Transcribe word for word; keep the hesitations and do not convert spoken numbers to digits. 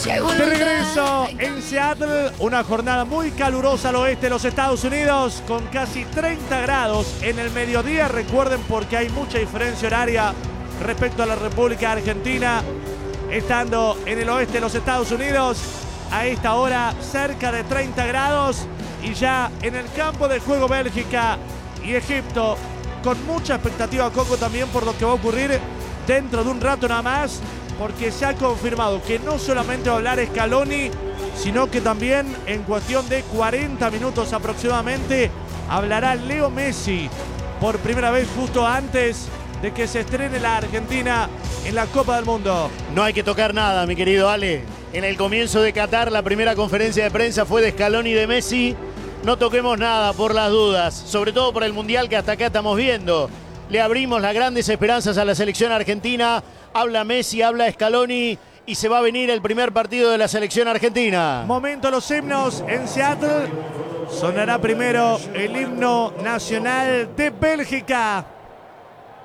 De regreso en Seattle, una jornada muy calurosa al oeste de los Estados Unidos, con casi treinta grados en el mediodía. Recuerden, porque hay mucha diferencia horaria respecto a la República Argentina, estando en el oeste de los Estados Unidos, a esta hora cerca de treinta grados, y ya en el campo de juego Bélgica y Egipto, con mucha expectativa, Coco, también por lo que va a ocurrir dentro de un rato nada más, porque se ha confirmado que no solamente va a hablar Scaloni, sino que también en cuestión de cuarenta minutos aproximadamente hablará Leo Messi por primera vez justo antes de que se estrene la Argentina en la Copa del Mundo. No hay que tocar nada, mi querido Ale. En el comienzo de Qatar, la primera conferencia de prensa fue de Scaloni y de Messi. No toquemos nada por las dudas, sobre todo por el Mundial que hasta acá estamos viendo. Le abrimos las grandes esperanzas a la selección argentina. Habla Messi, habla Scaloni y se va a venir el primer partido de la selección argentina. Momento de los himnos en Seattle. Sonará primero el himno nacional de Bélgica.